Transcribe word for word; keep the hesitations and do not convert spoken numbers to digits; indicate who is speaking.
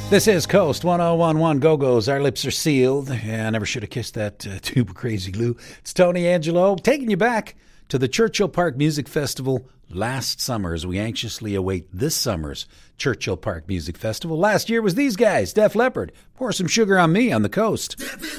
Speaker 1: This is Coast one oh one one Go-Go's. Our lips are sealed. Yeah, I never should have kissed that uh, tube of crazy glue. It's Tony Angelo taking you back to the Churchill Park Music Festival last summer as we anxiously await this summer's Churchill Park Music Festival. Last year was these guys, Def Leppard. Pour some sugar on me on the coast.
Speaker 2: Devil